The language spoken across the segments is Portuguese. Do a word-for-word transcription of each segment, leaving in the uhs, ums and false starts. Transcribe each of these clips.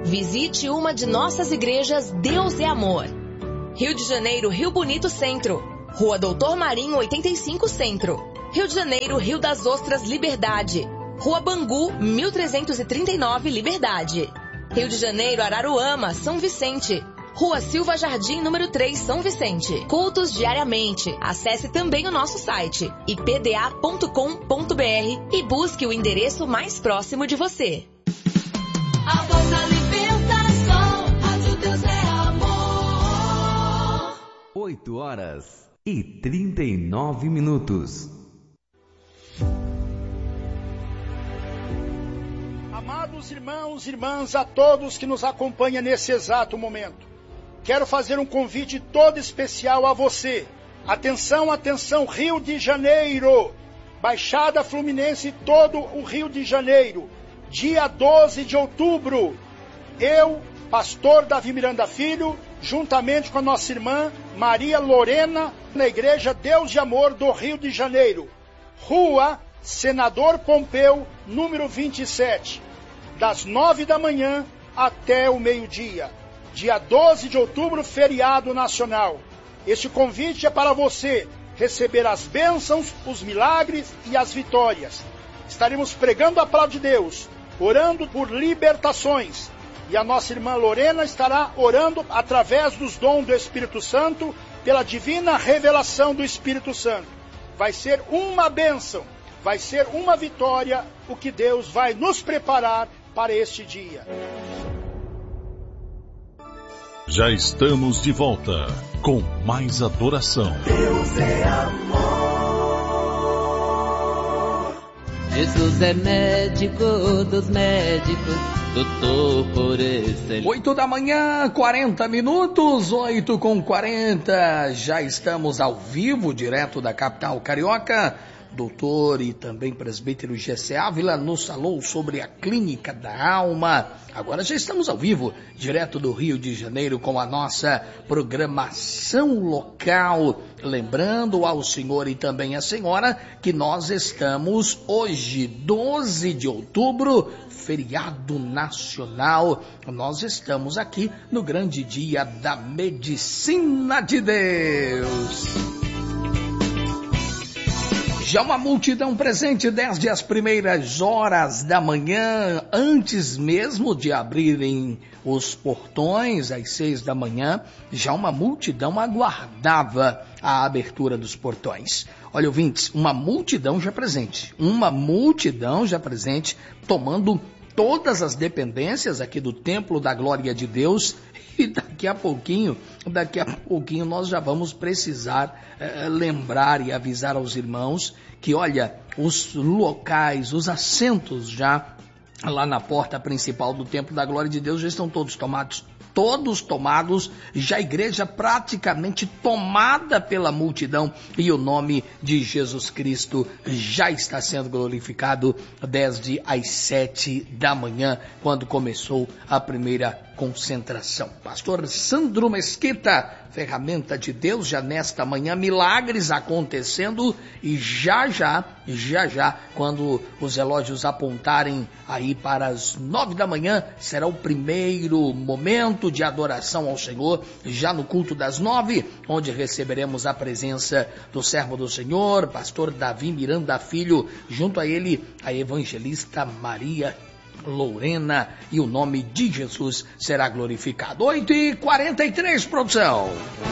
Visite uma de nossas igrejas Deus é Amor. Rio de Janeiro, Rio Bonito Centro. Rua Doutor Marinho, oitenta e cinco Centro. Rio de Janeiro, Rio das Ostras, Liberdade. Rua Bangu, mil trezentos e trinta e nove, Liberdade. Rio de Janeiro, Araruama, São Vicente. Rua Silva Jardim, número três, São Vicente. Cultos diariamente. Acesse também o nosso site i p d a ponto com ponto b r e busque o endereço mais próximo de você. A voz da libertação, Rádio Deus é Amor. oito horas e trinta e nove minutos. Amados irmãos e irmãs, a todos que nos acompanham nesse exato momento, quero fazer um convite todo especial a você. Atenção, atenção, Rio de Janeiro, Baixada Fluminense e todo o Rio de Janeiro. Dia doze de outubro, eu, pastor Davi Miranda Filho, juntamente com a nossa irmã Maria Lorena, na Igreja Deus de Amor do Rio de Janeiro. Rua Senador Pompeu, número vinte e sete, das nove da manhã até o meio-dia. Dia doze de outubro, feriado nacional. Este convite é para você receber as bênçãos, os milagres e as vitórias. Estaremos pregando a palavra de Deus, orando por libertações. E a nossa irmã Lorena estará orando através dos dons do Espírito Santo, pela divina revelação do Espírito Santo. Vai ser uma bênção, vai ser uma vitória, o que Deus vai nos preparar para este dia. Já estamos de volta com mais adoração. Deus é amor. Jesus é médico dos médicos, doutor por excelência. Oito da manhã, quarenta minutos, oito com quarenta. Já estamos ao vivo, direto da capital carioca. Doutor e também presbítero Gessé Ávila nos falou sobre a Clínica da Alma. Agora já estamos ao vivo, direto do Rio de Janeiro, com a nossa programação local. Lembrando ao senhor e também à senhora que nós estamos hoje, doze de outubro, feriado nacional. Nós estamos aqui no grande dia da Medicina de Deus. Já uma multidão presente desde as primeiras horas da manhã, antes mesmo de abrirem os portões às seis da manhã, já uma multidão aguardava a abertura dos portões. Olha, ouvintes, uma multidão já presente, uma multidão já presente, tomando todas as dependências aqui do Templo da Glória de Deus. E daqui a pouquinho, daqui a pouquinho nós já vamos precisar eh, lembrar e avisar aos irmãos que, olha, os locais, os assentos já lá na porta principal do Templo da Glória de Deus já estão todos tomados. Todos tomados, já a igreja praticamente tomada pela multidão e o nome de Jesus Cristo já está sendo glorificado desde as sete da manhã, quando começou a primeira concentração. Pastor Sandro Mesquita, ferramenta de Deus, já nesta manhã, milagres acontecendo e já já, já já, quando os relógios apontarem aí para as nove da manhã, será o primeiro momento de adoração ao Senhor, já no culto das nove, onde receberemos a presença do servo do Senhor, pastor Davi Miranda Filho, junto a ele a evangelista Maria Lorena, e o nome de Jesus será glorificado. oito e quarenta e três, produção.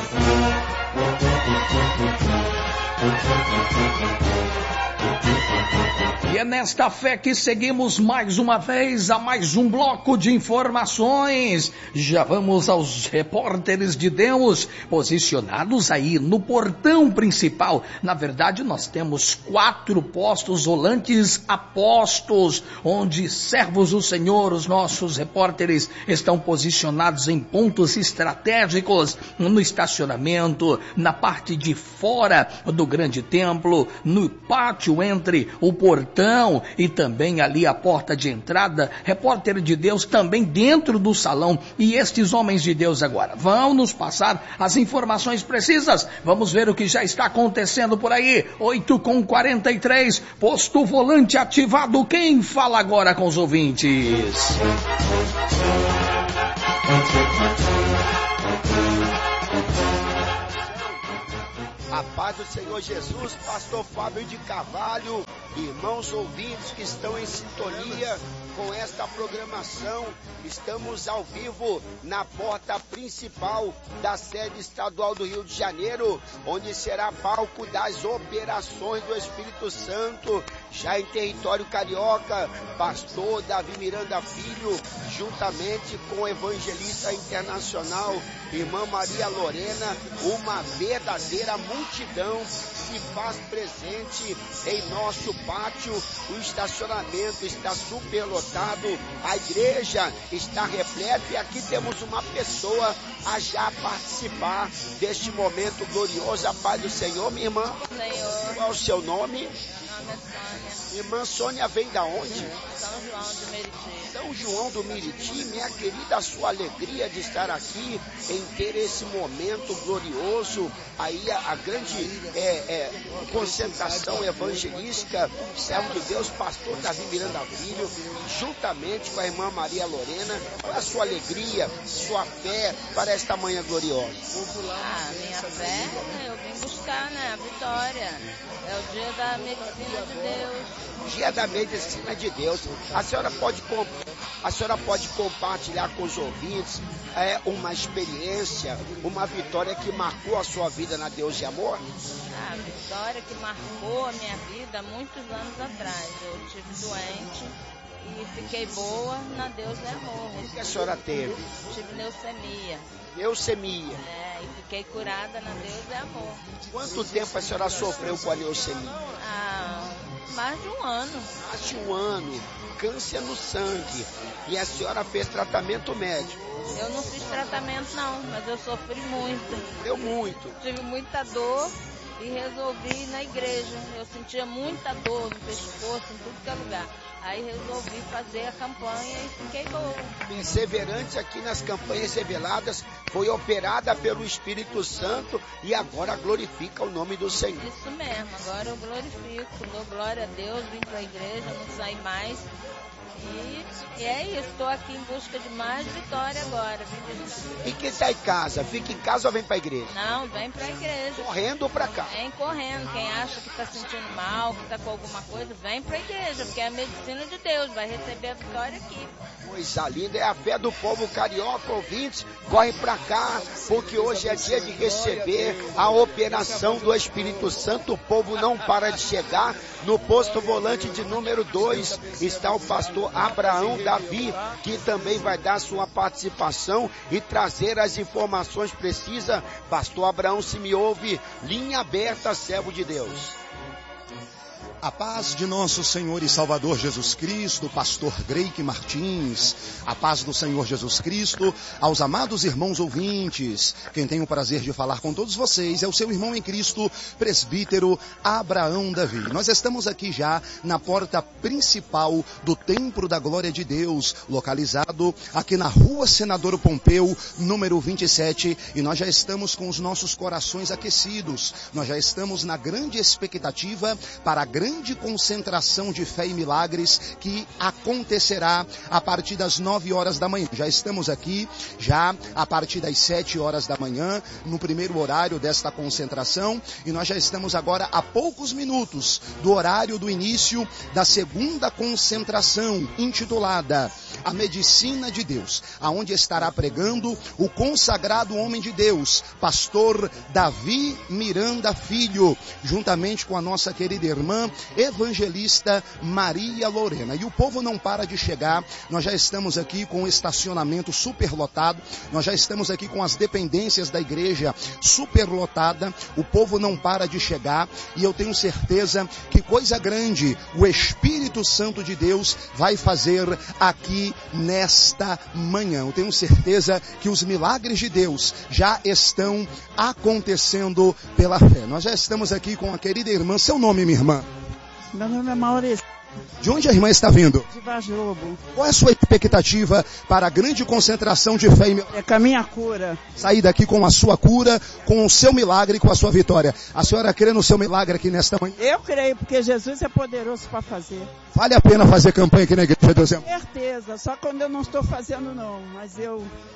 E é nesta fé que seguimos mais uma vez a mais um bloco de informações. Já vamos aos repórteres de Deus, posicionados aí no portão principal. Na verdade, nós temos quatro postos volantes apostos, onde servos do Senhor, os nossos repórteres, estão posicionados em pontos estratégicos, no estacionamento, na parte de fora do grande templo, no pátio entre o portão e também ali a porta de entrada. Repórter de Deus também dentro do salão. E estes homens de Deus agora vão nos passar as informações precisas. Vamos ver o que já está acontecendo por aí. oito com quarenta e três, posto volante ativado. Quem fala agora com os ouvintes? A paz do Senhor Jesus, pastor Fábio de Carvalho, irmãos ouvintes que estão em sintonia com esta programação. Estamos ao vivo na porta principal da sede estadual do Rio de Janeiro, onde será palco das operações do Espírito Santo, já em território carioca. Pastor Davi Miranda Filho, juntamente com o evangelista internacional, irmã Maria Lorena, uma verdadeira multidão se faz presente em nosso pátio. O estacionamento está superlotado, a igreja está repleta e aqui temos uma pessoa a já participar deste momento glorioso. A paz do Senhor, minha irmã. Senhor. Qual o seu nome? Meu nome é Sônia. Irmã Sônia vem da onde? São João do Meriti. São João do Meriti, minha querida, a sua alegria de estar aqui, em ter esse momento glorioso, aí a, a grande é, é, concentração evangelística, servo de Deus, pastor Davi Miranda Filho, juntamente com a irmã Maria Lorena. Qual é a sua alegria, sua fé para esta manhã gloriosa? Ah, minha fé, eu vim buscar, né, a vitória. É o dia da medicina de Deus. Dia da medicina de Deus. A senhora pode, a senhora pode compartilhar com os ouvintes é, uma experiência, uma vitória que marcou a sua vida na Deus de Amor? Ah, a vitória que marcou a minha vida há muitos anos atrás. Eu tive doente e fiquei boa na Deus de Amor. O que a senhora teve? Tive leucemia. Leucemia. É, e fiquei curada na Deus de Amor. Quanto tempo a senhora sofreu com a leucemia? Ah, mais de um ano. Mais de um ano. Câncer no sangue. E a senhora fez tratamento médico? Eu não fiz tratamento não, mas eu sofri muito. Deu muito. Tive muita dor e resolvi ir na igreja. Eu sentia muita dor no pescoço, em tudo que é lugar. Aí resolvi fazer a campanha e fiquei boa. Perseverante aqui nas campanhas reveladas, foi operada pelo Espírito Santo e agora glorifica o nome do Senhor. Isso mesmo, agora eu glorifico, dou glória a Deus, vim para a igreja, não saí mais. E, e é isso, estou aqui em busca de mais vitória agora. Vim de... E quem está em casa, fica em casa ou vem para a igreja? Não, vem para a igreja. Correndo para cá? Vem correndo. Quem acha que está sentindo mal, que está com alguma coisa, vem para a igreja, porque é a medicina de Deus, vai receber a vitória aqui. Coisa linda, é a fé do povo carioca, ouvintes, corre para cá, porque hoje é dia de receber a operação do Espírito Santo. O povo não para de chegar. No posto volante de número dois está o pastor Abraão Davi, que também vai dar sua participação e trazer as informações precisas. Pastor Abraão, se me ouve, linha aberta, servo de Deus. A paz de nosso Senhor e Salvador Jesus Cristo, pastor Greike Martins, a paz do Senhor Jesus Cristo, aos amados irmãos ouvintes. Quem tem o prazer de falar com todos vocês é o seu irmão em Cristo, presbítero Abraão Davi. Nós estamos aqui já na porta principal do Templo da Glória de Deus, localizado aqui na Rua Senador Pompeu, número vinte e sete, e nós já estamos com os nossos corações aquecidos. Nós já estamos na grande expectativa para a grande grande concentração de fé e milagres que acontecerá a partir das nove horas da manhã. Já estamos aqui, já a partir das sete horas da manhã, no primeiro horário desta concentração, e nós já estamos agora a poucos minutos do horário do início da segunda concentração, intitulada A Medicina de Deus, aonde estará pregando o consagrado homem de Deus, pastor Davi Miranda Filho, juntamente com a nossa querida irmã evangelista Maria Lorena. E o povo não para de chegar. Nós já estamos aqui com o estacionamento superlotado, nós já estamos aqui com as dependências da igreja superlotada. O povo não para de chegar e eu tenho certeza que coisa grande o Espírito Santo de Deus vai fazer aqui nesta manhã. Eu tenho certeza que os milagres de Deus já estão acontecendo pela fé. Nós já estamos aqui com a querida irmã. Seu nome, minha irmã? Meu nome é Maurício. De onde a irmã está vindo? De Vaz Lobo. Qual é a sua expectativa para a grande concentração de fé e milagre? É com a minha cura. Sair daqui com a sua cura, com o seu milagre, com a sua vitória. A senhora crê no seu milagre aqui nesta manhã? Eu creio, porque Jesus é poderoso para fazer. Vale a pena fazer campanha aqui na igreja, Deus é? Com certeza, só quando eu não estou fazendo não, mas eu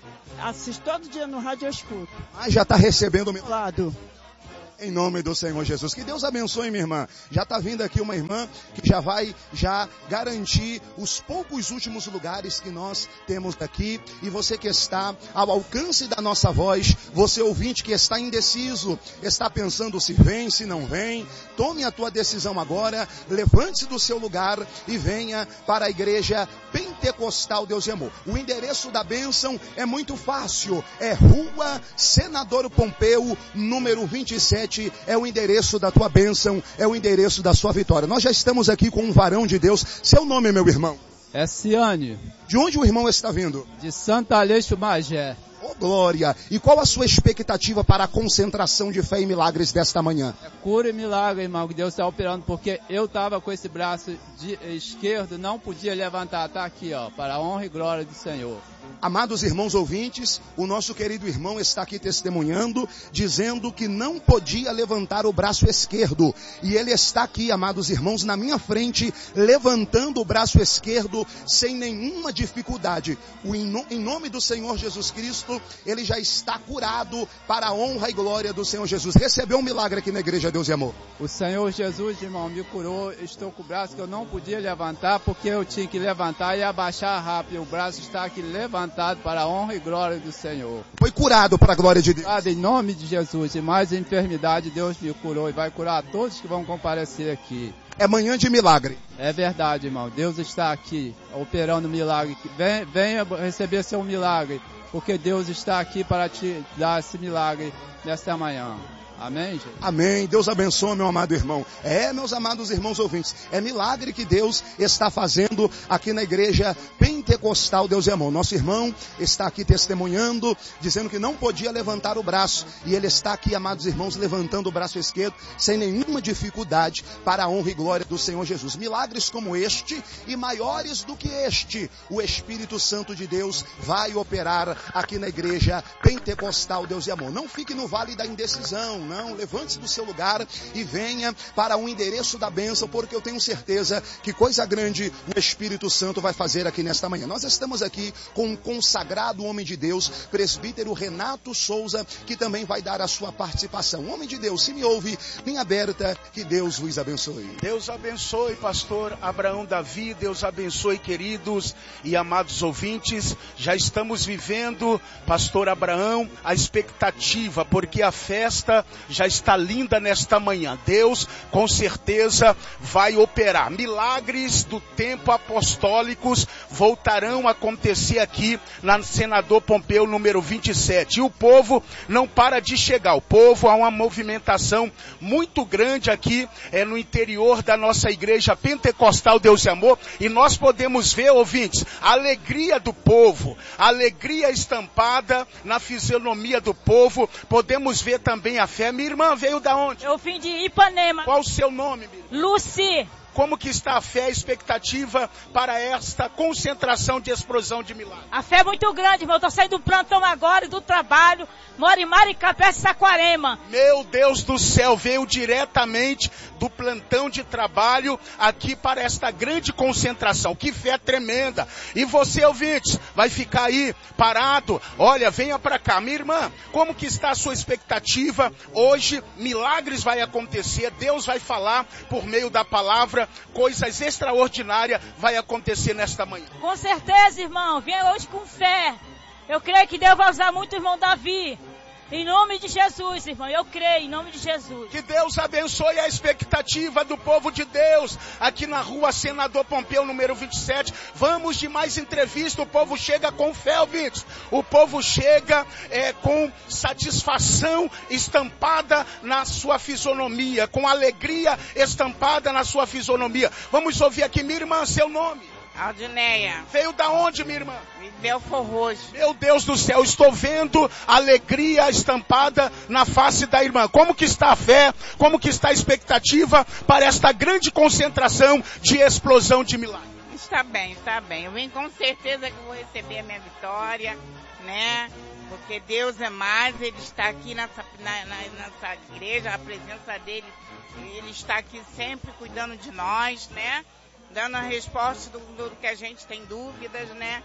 Assisto todo dia no rádio, eu escuto. Ah, já está recebendo o meu lado. Em nome do Senhor Jesus. Que Deus abençoe, minha irmã. Já está vindo aqui uma irmã que já vai já garantir os poucos últimos lugares que nós temos aqui. E você que está ao alcance da nossa voz, você ouvinte que está indeciso, está pensando se vem, se não vem, tome a tua decisão agora, levante-se do seu lugar e venha para a igreja Pentecostal Deus e Amor. O endereço da bênção é muito fácil, é Rua Senador Pompeu, número vinte e sete, é o endereço da tua bênção, é o endereço da sua vitória. Nós já estamos aqui com um varão de Deus. Seu nome, meu irmão? É Ciane. De onde o irmão está vindo? De Santo Aleixo Magé. Oh, glória! E qual a sua expectativa para a concentração de fé e milagres desta manhã? É cura e milagre, irmão, que Deus está operando, porque eu estava com esse braço de esquerdo, não podia levantar, está aqui, ó, para a honra e glória do Senhor. Amados irmãos ouvintes, o nosso querido irmão está aqui testemunhando, dizendo que não podia levantar o braço esquerdo. E ele está aqui, amados irmãos, na minha frente, levantando o braço esquerdo sem nenhuma dificuldade. O em nome do Senhor Jesus Cristo, ele já está curado para a honra e glória do Senhor Jesus. Recebeu um milagre aqui na igreja Deus e Amor. O Senhor Jesus, irmão, me curou. Estou com o braço que eu não podia levantar, porque eu tinha que levantar e abaixar rápido. O braço está aqui levantado para a honra e glória do Senhor. Foi curado para a glória de Deus. Curado em nome de Jesus. E mais enfermidade Deus me curou e vai curar todos que vão comparecer aqui. É manhã de milagre. É verdade, irmão. Deus está aqui operando milagre. Venha, venha receber seu milagre, porque Deus está aqui para te dar esse milagre nesta manhã. Amém, gente? Amém. Deus abençoe, meu amado irmão. É, meus amados irmãos ouvintes, é milagre que Deus está fazendo aqui na igreja Pentecostal Deus e Amor. Nosso irmão está aqui testemunhando, dizendo que não podia levantar o braço. E ele está aqui, amados irmãos, levantando o braço esquerdo sem nenhuma dificuldade para a honra e glória do Senhor Jesus. Milagres como este e maiores do que este, o Espírito Santo de Deus vai operar aqui na igreja Pentecostal Deus e Amor. Não fique no vale da indecisão, não. Levante-se do seu lugar e venha para o endereço da bênção, porque eu tenho certeza que coisa grande o Espírito Santo vai fazer aqui nesta manhã. Nós estamos aqui com um consagrado homem de Deus, presbítero Renato Souza, que também vai dar a sua participação. Homem de Deus, se me ouve, bem aberta, que Deus vos abençoe. Deus abençoe, pastor Abraão Davi, Deus abençoe, queridos e amados ouvintes. Já estamos vivendo, pastor Abraão, a expectativa, porque a festa já está linda nesta manhã. Deus, com certeza, vai operar. Milagres do tempo apostólicos voltarão a acontecer aqui na Senador Pompeu, número vinte e sete. E o povo não para de chegar. O povo, há uma movimentação muito grande aqui é, no interior da nossa igreja Pentecostal Deus e Amor. E nós podemos ver, ouvintes, a alegria do povo, a alegria estampada na fisionomia do povo. Podemos ver também a fé. Minha irmã veio da onde? Eu vim de Ipanema. Qual o seu nome, minha irmã? Luci. Como que está a fé, a expectativa para esta concentração de explosão de milagres? A fé é muito grande, irmão. Eu tô saindo do plantão agora, do trabalho. Moro em Maricapé, Saquarema. Meu Deus do céu, veio diretamente do plantão de trabalho aqui para esta grande concentração. Que fé tremenda. E você, ouvinte, vai ficar aí parado? Olha, venha para cá. Minha irmã, como que está a sua expectativa? Hoje, milagres vai acontecer. Deus vai falar por meio da palavra. Coisas extraordinárias vai acontecer nesta manhã. Com certeza, irmão. Venha hoje com fé. Eu creio que Deus vai usar muito o irmão Davi. Em nome de Jesus, irmão. Eu creio, em nome de Jesus. Que Deus abençoe a expectativa do povo de Deus. Aqui na rua Senador Pompeu, número vinte e sete. Vamos de mais entrevista. O povo chega com fé, ouvintes. O povo chega é, com satisfação estampada na sua fisionomia. Com alegria estampada na sua fisionomia. Vamos ouvir aqui, minha irmã, seu nome. Aldineia. Veio da onde, minha irmã? Belfor Roxo. Meu Deus do céu, estou vendo alegria estampada na face da irmã. Como que está a fé? Como que está a expectativa para esta grande concentração de explosão de milagres? Está bem, está bem. Eu venho com certeza que vou receber a minha vitória, né? Porque Deus é mais, Ele está aqui nessa, na, na, nessa igreja, a presença dEle, Ele está aqui sempre cuidando de nós, né? Dando a resposta do, do que a gente tem dúvidas, né?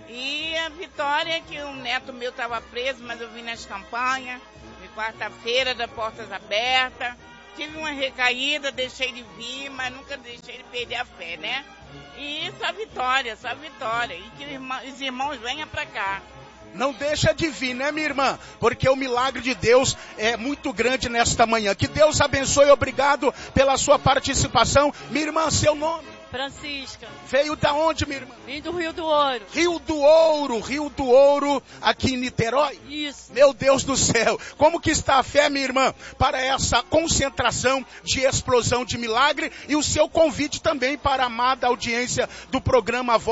E a vitória é que um neto meu estava preso, mas eu vim nas campanhas, de quarta-feira, da Portas Abertas. Tive uma recaída, deixei de vir, mas nunca deixei de perder a fé, né? E só vitória, só vitória. E que os irmãos venham para cá. Não deixa de vir, né, minha irmã? Porque o milagre de Deus é muito grande nesta manhã. Que Deus abençoe, obrigado pela sua participação. Minha irmã, seu nome? Francisca. Veio da onde, minha irmã? Vim do Rio do Ouro. Rio do Ouro, Rio do Ouro, aqui em Niterói? Isso. Meu Deus do céu, como que está a fé, minha irmã, para essa concentração de explosão de milagre e o seu convite também para a amada audiência do programa Voz